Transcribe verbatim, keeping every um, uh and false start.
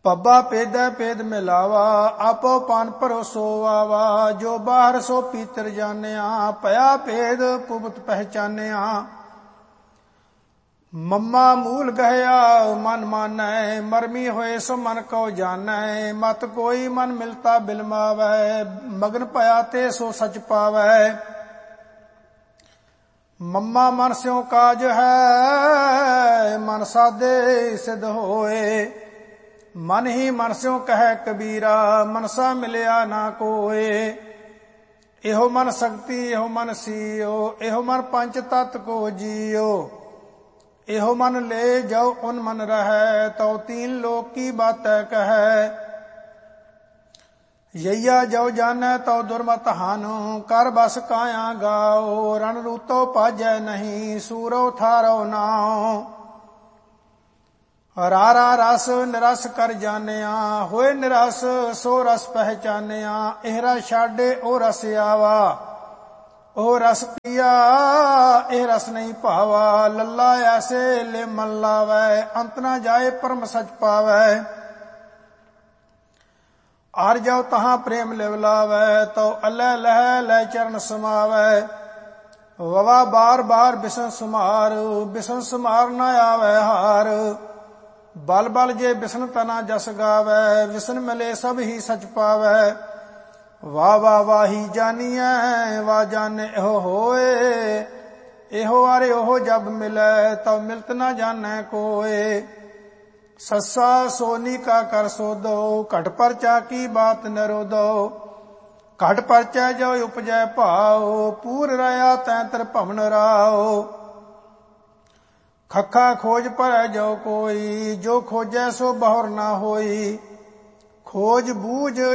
ਪੱਬਾ ਪੇਦੈ ਪੇਦ ਮਿਲਾਵਾ, ਆਪੋ ਪਾਨ ਭਰੋਸੋ ਆਵਾ। ਜੋ ਬਾਹਰ ਸੋ ਪੀਤਰ ਜਾਣਿਆ, ਭਇਆ ਭੇਦ ਪੁਬਤ ਪਹਿਚਾਨਿਆ। ਮਮਾ ਮੂਲ ਗਹਿਆ ਮਨ ਮਾਨੈ, ਮਰਮੀ ਹੋਏ ਸੋ ਮਨ ਕਉ ਜਾਣੈ। ਮਤ ਕੋਈ ਮਨ ਮਿਲਤਾ ਬਿਲਮਾਵੈ, ਮਗਨ ਭਇਆ ਤੇ ਸੋ ਸਚ ਪਾਵੈ। ਮਮਾ ਮਨ ਸਿਉ ਕਾਜ ਹੈ, ਮਨ ਸਾਧੇ ਸਿਧ ਹੋਏ। ਮਨ ਹੀ ਮਨ ਸਿਉ ਕਹਿ ਕਬੀਰਾ, ਮਨਸਾ ਮਿਲਿਆ ਨਾ ਕੋਏ। ਇਹੋ ਮਨ ਸਕਤੀ ਇਹੋ ਮਨ ਸੀਓ, ਇਹੋ ਮਨ ਪੰਚ ਤਤ ਕੋ ਜੀਓ। ਇਹੋ ਮਨ ਲੈ ਜਾਉ ਉਨ ਮਨ ਰਹੈ, ਤਉ ਤੀਨ ਲੋਕ ਕੀ ਬਾਤੈ ਕਹੈ। ਯਈਆ ਜੋ ਜਾਣੈ ਤਉ ਦੁਰਮਤ ਹਾਨੁ, ਕਰ ਬਸ ਕਾਇਆ ਗਾਓ। ਰਣ ਰੂਤੋ ਪਾਜੈ ਨਹੀਂ, ਸੂਰੋ ਥਾਰੋ ਨਾਉ। ਰਾਰਾ ਰਸ ਨਿਰਸ ਕਰ ਜਾਣਿਆ, ਹੋਏ ਨਿਰਸ ਸੋ ਰਸ ਪਹਿਚਾਨਿਆ। ਇਹ ਰਸ ਛਾਡੇ ਉਹ ਰਸ ਆਵਾ, ਉਹ ਰਸ ਪੀਆ ਇਹ ਰਸ ਨਹੀਂ ਭਾਵਾ। ਲੱਲਾ ਐਸੇ ਲੈ ਮਨ ਲਾਵੈ, ਅੰਤ ਨਾ ਜਾਏ ਪਰਮ ਸਚ ਪਾਵੈ। ਆਰ ਜਾਉ ਤਹਾਂ ਪ੍ਰੇਮ ਲਿਵ ਲਾਵੈ, ਤਉ ਅਲੈ ਲਹਿ ਲੈ ਚਰਨ ਸਮਾਵੈ। ਵਵਾ ਬਾਰ ਬਾਰ ਬਿਸਨ ਸੁਮਾਰ, ਬਿਸਨ ਸੁਮਾਰ ਨਾ ਆਵੈ ਹਾਰ। ਬਲ ਬਲ ਜੇ ਬਿਸਨ ਤਨਾ ਜਸ ਗਾਵੈ, ਵਿਸਨ ਮਿਲੇ ਸਭ ਹੀ ਸਚ ਪਾਵੈ। ਵਾਹ ਵਾਹ ਵਾਹੀ ਜਾਨੀਐ, ਵਾ ਜਾਣੇ ਇਹੋ ਹੋਏ। ਇਹੋ ਆਰੇ ਉਹ ਜਬ ਮਿਲੈ, ਤਉ ਮਿਲਤ ਨਾ ਜਾਣੈ ਕੋਏ। ਸੱਸਾ ਸੋਨੀ ਕਾ ਕਰ ਸੋਦੋ, ਘਟ ਪਰਚਾ ਕੀ ਬਾਤ ਨਰੋਦੋ। ਘਟ ਪਰਚੈ ਜੋ ਉਪਜੈ ਭਾਉ, ਪੂਰ ਰਹਾ ਤੈ ਤਰ ਭਵਨ ਰਾਉ। ਖੱਖਾ ਖੋਜ ਭਰੈ ਜੋ ਕੋਈ, ਜੋ ਖੋਜੈ ਸੋ ਬਹੁਰ ਨਾ ਹੋਈ। ਖੋਜ ਬੂਝ